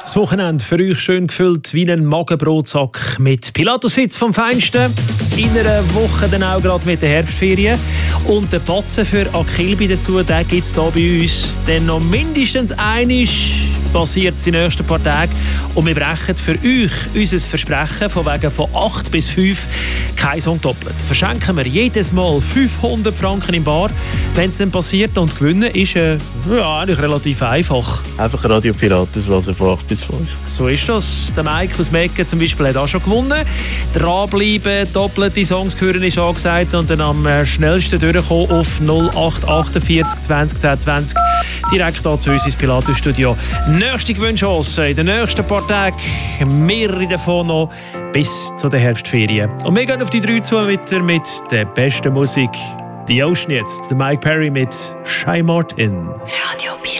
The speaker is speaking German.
Das Wochenende für euch schön gefüllt wie ein Magenbrotsack mit Pilatus-Hits vom Feinsten. In einer Woche dann auch gerade mit den Herbstferien. Und den Batzen für Akilbi dazu, den gibt es hier bei uns. Denn noch mindestens einmal passiert es in den nächsten paar Tagen. Und wir brechen für euch unser Versprechen von wegen von 8 bis 5 kein Song doppelt. Verschenken wir jedes Mal 500 Franken im Bar, wenn es dann passiert. Und gewinnen ist eigentlich relativ einfach. Einfach Radio Pirates hören von 8 bis 5. So ist das. Der Mike aus Mecken zum Beispiel hat auch schon gewonnen. Dranbleiben, doppelte Songs hören ist angesagt und dann am schnellsten durchkommen auf 0848 20 10 20. Direkt hier zu uns ins Pilatus-Studio. Nächste Gewinnchance in den nächsten paar Tagen. Mehrere davon noch bis zu den Herbstferien. Und wir gehen auf die 3 zu mit der besten Musik. Die Ocean jetzt. Der Mike Perry mit Shy Martin. Radio